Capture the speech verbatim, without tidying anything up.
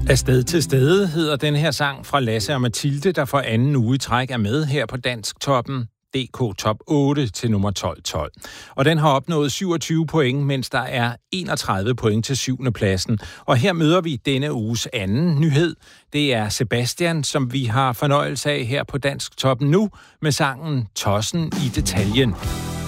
Afsted til stede hedder den her sang fra Lasse og Mathilde, der for anden uge i træk er med her på Dansktoppen. D K Top otte til nummer tolv tolv. Og den har opnået syvogtyve point, mens der er enogtredive point til syvende pladsen. Og her møder vi denne uges anden nyhed. Det er Sebastian, som vi har fornøjelse af her på Dansktoppen nu, med sangen Tossen i detaljen.